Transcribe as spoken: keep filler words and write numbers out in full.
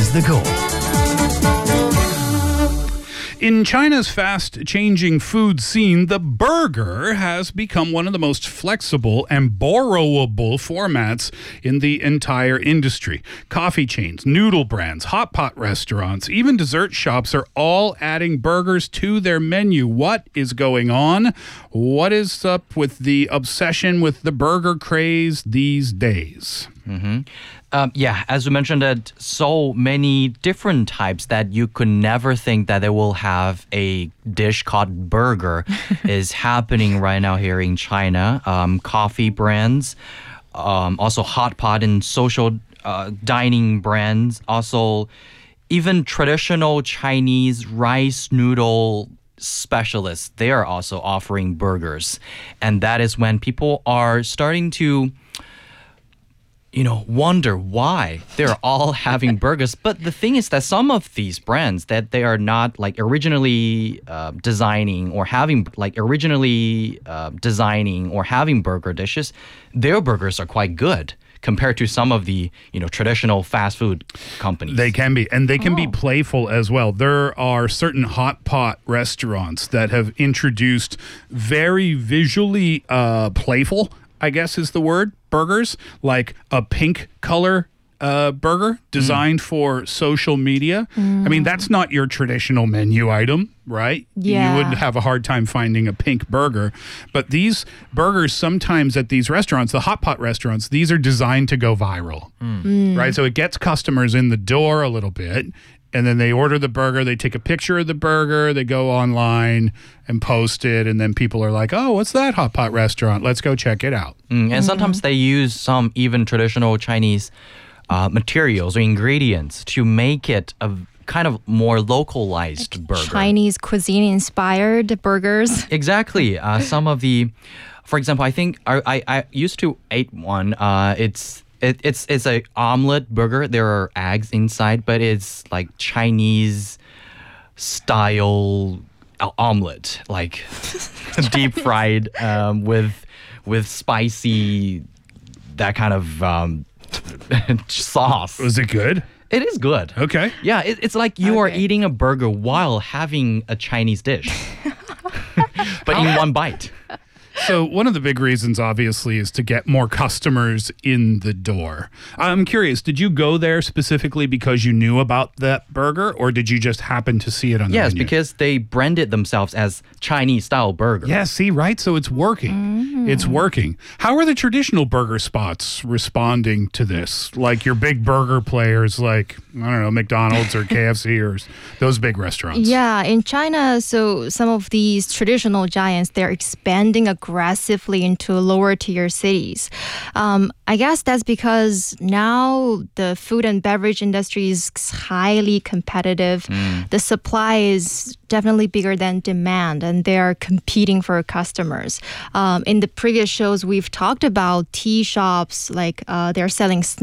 is the goal. In China's fast-changing food scene, the burger has become one of the most flexible and borrowable formats in the entire industry. Coffee chains, noodle brands, hot pot restaurants, even dessert shops are all adding burgers to their menu. What is going on? What is up with the obsession with the burger craze these days? Mm-hmm. Um, yeah, as we mentioned, that so many different types that you could never think that they will have a dish called burger is happening right now here in China. Um, coffee brands, um, also hot pot and social uh, dining brands, also even traditional Chinese rice noodle specialists, they are also offering burgers. And that is when people are starting to you know, wonder why they're all having burgers. But the thing is that some of these brands that they are not like originally uh, designing or having like originally uh, designing or having burger dishes, their burgers are quite good compared to some of the, you know, traditional fast food companies. They can be, and they can Oh. be playful as well. There are certain hot pot restaurants that have introduced very visually uh, playful, I guess is the word, burgers, like a pink color uh, burger designed mm. for social media. Mm. I mean, that's not your traditional menu item, right? Yeah. You would have a hard time finding a pink burger. But these burgers sometimes at these restaurants, the hot pot restaurants, these are designed to go viral, mm. Mm. right? So it gets customers in the door a little bit. And then they order the burger, they take a picture of the burger, they go online and post it, and then people are like, oh, what's that hot pot restaurant? Let's go check it out. Mm, and sometimes they use some even traditional Chinese uh, materials or ingredients to make it a kind of more localized like burger. Chinese cuisine-inspired burgers. Exactly. Uh, some of the, for example, I think I, I, I used to eat one. Uh, it's It, it's it's a omelet burger. There are eggs inside, but it's like Chinese style omelet, like deep fried um, with with spicy that kind of um, sauce. Was it good? It is good. Okay. Yeah, it, it's like you are Okay. eating a burger while having a Chinese dish, but in one bite. So one of the big reasons, obviously, is to get more customers in the door. I'm curious, did you go there specifically because you knew about that burger, or did you just happen to see it on the Yes, menu? because they branded themselves as Chinese-style burger. Yeah, see, right? So it's working. Mm-hmm. It's working. How are the traditional burger spots responding to this? Like your big burger players like, I don't know, McDonald's or K F C or s- those big restaurants. Yeah, in China, so some of these traditional giants, they're expanding aggressively into lower tier cities. Um, I guess that's because now the food and beverage industry is highly competitive. The supply is definitely bigger than demand, and they are competing for customers. Um, in the previous shows, we've talked about tea shops, like uh, they're selling